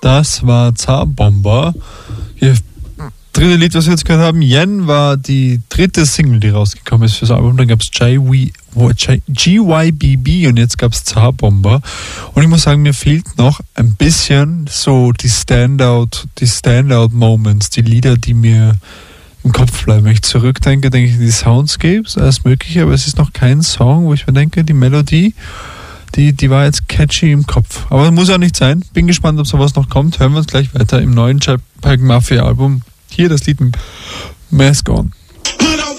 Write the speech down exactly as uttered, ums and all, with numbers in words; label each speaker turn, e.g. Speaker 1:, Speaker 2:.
Speaker 1: Das war Zarbomber. Hier, dritte Lied, was wir jetzt gehört haben, Yen, war die dritte Single, die rausgekommen ist fürs Album. Dann gab es G Y B B und jetzt gab es Zarbomber. Und ich muss sagen, mir fehlt noch ein bisschen so die Standout, die Standout-Moments, die Lieder, die mir im Kopf bleiben. Wenn ich zurückdenke, denke ich, die Soundscapes, alles Mögliche, aber es ist noch kein Song, wo ich mir denke, die Melodie, Die, die war jetzt catchy im Kopf. Aber muss auch nicht sein. Bin gespannt, ob sowas noch kommt. Hören wir uns gleich weiter im neuen Jailbreak Mafia Album. Hier das Lied Mask On.